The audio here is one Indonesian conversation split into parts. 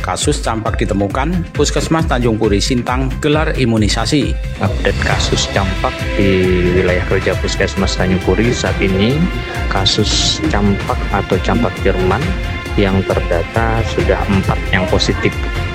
Kasus campak ditemukan, Puskesmas Tanjung Puri Sintang gelar imunisasi. Update kasus campak di wilayah kerja Puskesmas Tanjung Puri saat ini, kasus campak atau campak Jerman yang terdata sudah 4 yang positif.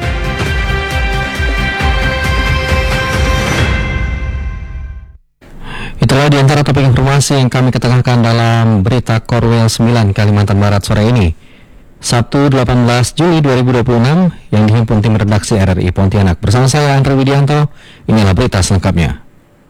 Itulah di antara topik informasi yang kami ketengahkan dalam berita Korwil 9 Kalimantan Barat sore ini, Sabtu 18 Juli 2026, yang dihimpun tim redaksi RRI Pontianak. Bersama saya Andre Widianto, inilah berita selengkapnya.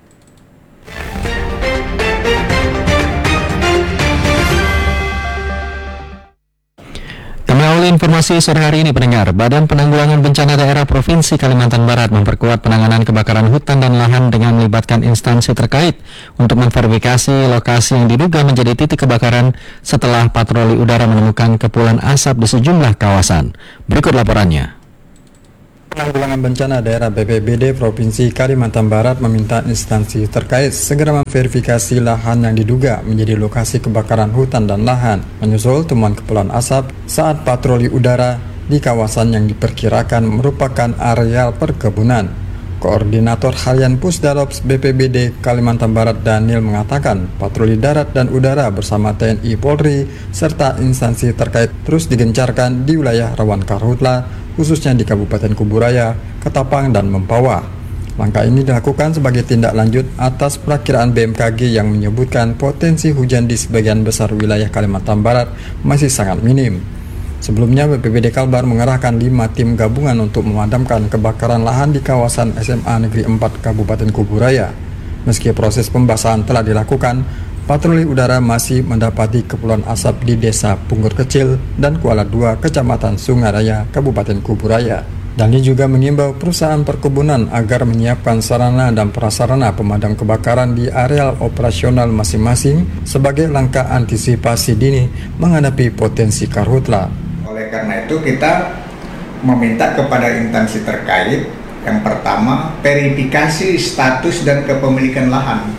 Kami awali informasi sore hari ini, pendengar. Badan Penanggulangan Bencana Daerah Provinsi Kalimantan Barat memperkuat penanganan kebakaran hutan dan lahan dengan melibatkan instansi terkait untuk memverifikasi lokasi yang diduga menjadi titik kebakaran setelah patroli udara menemukan kepulan asap di sejumlah kawasan. Berikut laporannya. Penanggulangan Bencana Daerah BPBD Provinsi Kalimantan Barat meminta instansi terkait segera memverifikasi lahan yang diduga menjadi lokasi kebakaran hutan dan lahan, menyusul temuan kepulan asap saat patroli udara di kawasan yang diperkirakan merupakan areal perkebunan. Koordinator Harian Pusdarops BPBD Kalimantan Barat Daniel mengatakan patroli darat dan udara bersama TNI Polri serta instansi terkait terus digencarkan di wilayah rawan karhutla, khususnya di Kabupaten Kuburaya, Ketapang, dan Mempawah. Langkah ini dilakukan sebagai tindak lanjut atas perakiraan BMKG yang menyebutkan potensi hujan di sebagian besar wilayah Kalimantan Barat masih sangat minim. Sebelumnya, BPBD Kalbar mengerahkan 5 tim gabungan untuk memadamkan kebakaran lahan di kawasan SMA Negeri 4 Kabupaten Kuburaya. Meski proses pembasahan telah dilakukan, patroli udara masih mendapati kepulan asap di Desa Punggur Kecil dan Kuala II, Kecamatan Sungaraya, Kabupaten Kuburaya. Dani juga mengimbau perusahaan perkebunan agar menyiapkan sarana dan prasarana pemadam kebakaran di areal operasional masing-masing sebagai langkah antisipasi dini menghadapi potensi karhutla. Oleh karena itu kita meminta kepada instansi terkait, yang pertama verifikasi status dan kepemilikan lahan.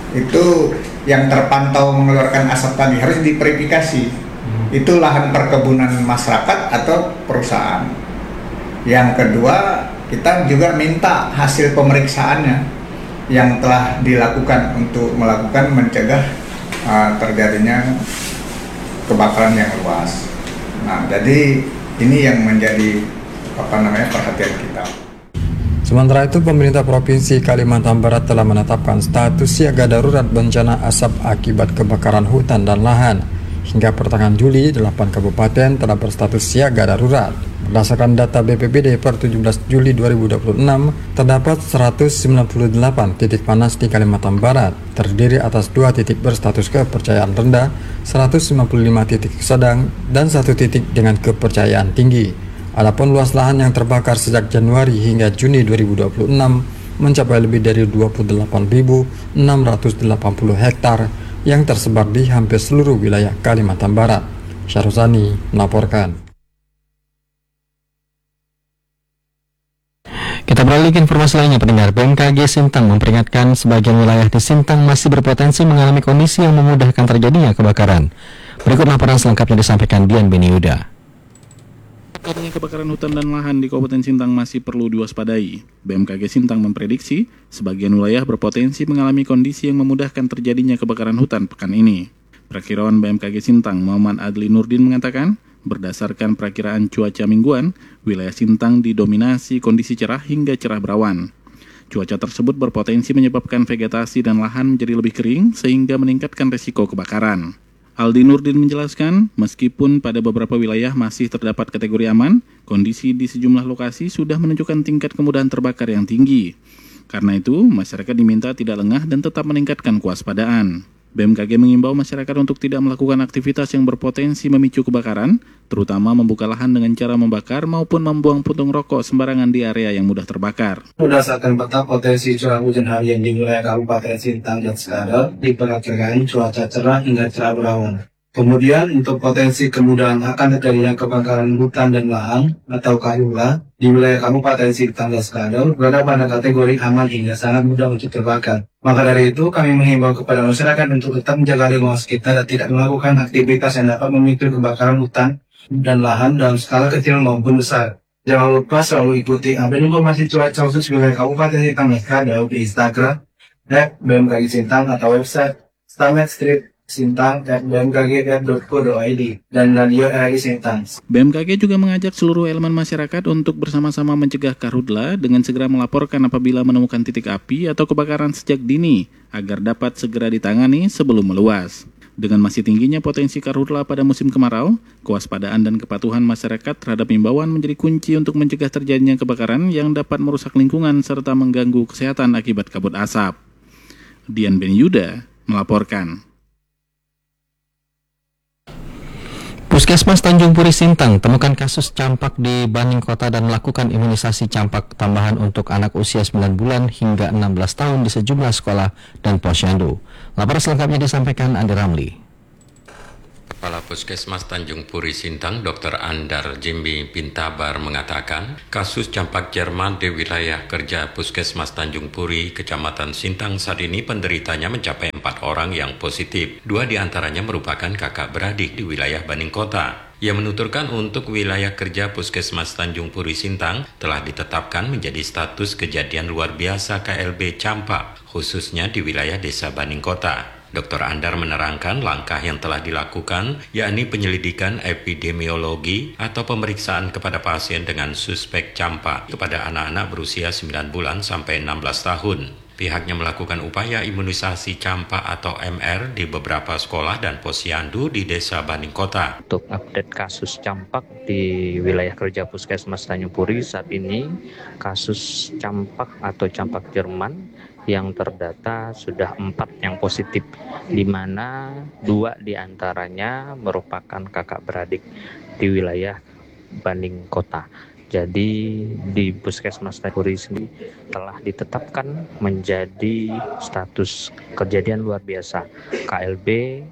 Itu yang terpantau mengeluarkan asap tadi harus diverifikasi. Itu lahan perkebunan masyarakat atau perusahaan. Yang kedua, kita juga minta hasil pemeriksaannya yang telah dilakukan untuk melakukan mencegah terjadinya kebakaran yang luas. Nah, jadi ini yang menjadi perhatian kita. Sementara itu, pemerintah Provinsi Kalimantan Barat telah menetapkan status siaga darurat bencana asap akibat kebakaran hutan dan lahan. Hingga pertengahan Juli, 8 kabupaten telah berstatus siaga darurat. Berdasarkan data BPBD per 17 Juli 2026, terdapat 198 titik panas di Kalimantan Barat, terdiri atas 2 titik berstatus kepercayaan rendah, 155 titik sedang, dan 1 titik dengan kepercayaan tinggi. Adapun luas lahan yang terbakar sejak Januari hingga Juni 2026 mencapai lebih dari 28.680 hektar yang tersebar di hampir seluruh wilayah Kalimantan Barat. Syahruzani melaporkan. Kita beralih ke informasi lainnya, pendengar. BMKG Sintang memperingatkan sebagian wilayah di Sintang masih berpotensi mengalami kondisi yang memudahkan terjadinya kebakaran. Berikut laporan selengkapnya disampaikan Dian Beniuda. Adanya kebakaran hutan dan lahan di Kabupaten Sintang masih perlu diwaspadai. BMKG Sintang memprediksi sebagian wilayah berpotensi mengalami kondisi yang memudahkan terjadinya kebakaran hutan pekan ini. Perakiraan BMKG Sintang Muhammad Adli Nurdin mengatakan, berdasarkan perakiraan cuaca mingguan, wilayah Sintang didominasi kondisi cerah hingga cerah berawan. Cuaca tersebut berpotensi menyebabkan vegetasi dan lahan menjadi lebih kering sehingga meningkatkan resiko kebakaran. Aldi Nurdin menjelaskan, meskipun pada beberapa wilayah masih terdapat kategori aman, kondisi di sejumlah lokasi sudah menunjukkan tingkat kemudahan terbakar yang tinggi. Karena itu, masyarakat diminta tidak lengah dan tetap meningkatkan kewaspadaan. BMKG mengimbau masyarakat untuk tidak melakukan aktivitas yang berpotensi memicu kebakaran, terutama membuka lahan dengan cara membakar maupun membuang puntung rokok sembarangan di area yang mudah terbakar. Berdasarkan peta potensi curah hujan harian di wilayah Kabupaten Sintang dan Skadar, diperkirakan cuaca cerah hingga cerah berawan. Kemudian untuk potensi kemudahan akan terjadinya kebakaran hutan dan lahan atau karhutla di wilayah Kabupaten Sintang dan Skadar berada pada kategori aman hingga sangat mudah untuk terbakar. Maka dari itu kami menghimbau kepada masyarakat untuk tetap menjaga lingkungan sekitar dan tidak melakukan aktivitas yang dapat memicu kebakaran hutan dan lahan dalam skala kecil maupun besar. Jangan lupa selalu ikuti update informasi cuaca khusus wilayah Kabupaten Sintang dan Skadau di Instagram @BMKG Sintang atau website stametstrip.sintang@bmkg.co.id dan radio RRI Sintang. BMKG juga mengajak seluruh elemen masyarakat untuk bersama-sama mencegah karhutla dengan segera melaporkan apabila menemukan titik api atau kebakaran sejak dini agar dapat segera ditangani sebelum meluas. Dengan masih tingginya potensi karhutla pada musim kemarau, kewaspadaan dan kepatuhan masyarakat terhadap imbauan menjadi kunci untuk mencegah terjadinya kebakaran yang dapat merusak lingkungan serta mengganggu kesehatan akibat kabut asap. Dian Ben Yuda melaporkan. Puskesmas Tanjung Puri Sintang temukan kasus campak di Baning Kota dan melakukan imunisasi campak tambahan untuk anak usia 9 bulan hingga 16 tahun di sejumlah sekolah dan posyandu. Laporan selengkapnya disampaikan Andi Ramli. Kepala Puskesmas Tanjung Puri Sintang, Dr. Andar Jimbi Pintabar mengatakan, kasus campak Jerman di wilayah kerja Puskesmas Tanjung Puri, Kecamatan Sintang saat ini penderitanya mencapai 4 orang yang positif. 2 diantaranya merupakan kakak beradik di wilayah Baning Kota. Ia menuturkan untuk wilayah kerja Puskesmas Tanjung Puri Sintang telah ditetapkan menjadi status kejadian luar biasa KLB campak, khususnya di wilayah Desa Baning Kota. Dr. Andar menerangkan langkah yang telah dilakukan, yakni penyelidikan epidemiologi atau pemeriksaan kepada pasien dengan suspek campak kepada anak-anak berusia 9 bulan sampai 16 tahun. Pihaknya melakukan upaya imunisasi campak atau MR di beberapa sekolah dan posyandu di Desa Baning Kota. Untuk update kasus campak di wilayah kerja Puskesmas Tanjung Puri saat ini, kasus campak atau campak Jerman yang terdata sudah 4 yang positif, di mana 2 diantaranya merupakan kakak beradik di wilayah Baning Kota. Jadi di Puskesmas Tanjung Puri sendiri telah ditetapkan menjadi status kejadian luar biasa KLB,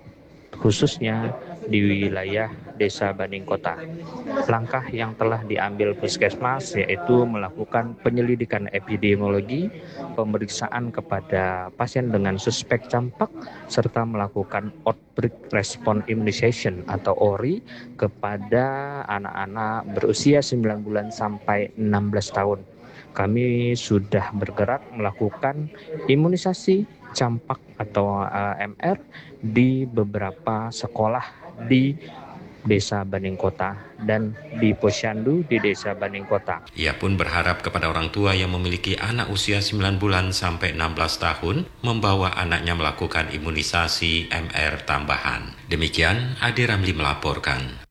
khususnya di wilayah Desa Baning Kota. Langkah yang telah diambil Puskesmas yaitu melakukan penyelidikan epidemiologi, pemeriksaan kepada pasien dengan suspek campak, serta melakukan outbreak response immunization atau ORI kepada anak-anak berusia 9 bulan sampai 16 tahun. Kami sudah bergerak melakukan imunisasi campak atau MR di beberapa sekolah di Desa Baning Kota dan di posyandu di Desa Baning Kota. Ia pun berharap kepada orang tua yang memiliki anak usia 9 bulan sampai 16 tahun membawa anaknya melakukan imunisasi MR tambahan. Demikian Adi Ramli melaporkan.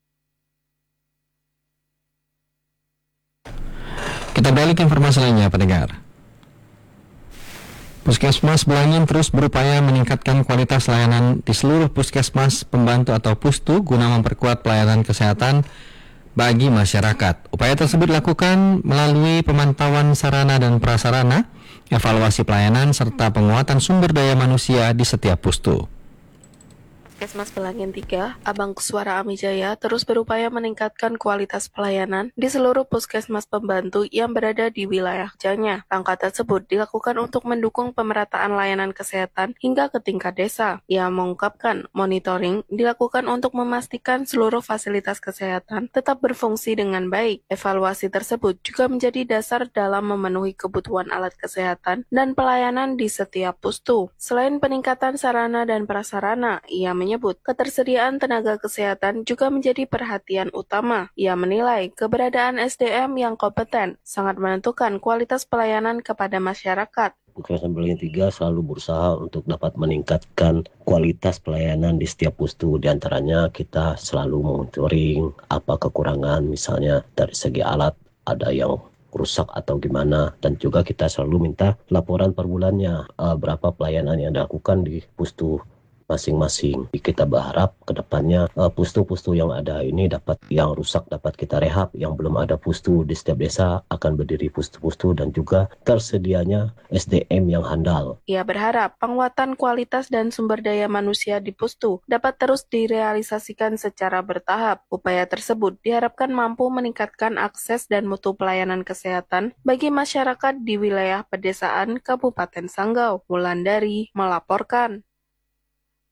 Kita beralih ke informasi lainnya, pendengar. Puskesmas Belangin terus berupaya meningkatkan kualitas layanan di seluruh puskesmas pembantu atau pustu guna memperkuat pelayanan kesehatan bagi masyarakat. Upaya tersebut dilakukan melalui pemantauan sarana dan prasarana, evaluasi pelayanan, serta penguatan sumber daya manusia di setiap pustu. Puskesmas Belangin 3, Abang Kuswara Amijaya terus berupaya meningkatkan kualitas pelayanan di seluruh puskesmas pembantu yang berada di wilayah kerjanya. Langkah tersebut dilakukan untuk mendukung pemerataan layanan kesehatan hingga ke tingkat desa. Ia mengungkapkan monitoring dilakukan untuk memastikan seluruh fasilitas kesehatan tetap berfungsi dengan baik. Evaluasi tersebut juga menjadi dasar dalam memenuhi kebutuhan alat kesehatan dan pelayanan di setiap pustu. Selain peningkatan sarana dan prasarana, ia menyebut ketersediaan tenaga kesehatan juga menjadi perhatian utama. Ia menilai keberadaan SDM yang kompeten sangat menentukan kualitas pelayanan kepada masyarakat. Puskesmas Belangin 3 selalu berusaha untuk dapat meningkatkan kualitas pelayanan di setiap pustu. Di antaranya kita selalu monitoring apa kekurangan, misalnya dari segi alat ada yang rusak atau gimana, dan juga kita selalu minta laporan per bulannya berapa pelayanan yang dilakukan di pustu masing-masing. Kita berharap ke depannya pustu-pustu yang ada ini yang rusak dapat kita rehab, yang belum ada pustu di setiap desa akan berdiri pustu-pustu, dan juga tersedianya SDM yang handal. Ia berharap penguatan kualitas dan sumber daya manusia di pustu dapat terus direalisasikan secara bertahap. Upaya tersebut diharapkan mampu meningkatkan akses dan mutu pelayanan kesehatan bagi masyarakat di wilayah pedesaan Kabupaten Sanggau. Wulandari melaporkan.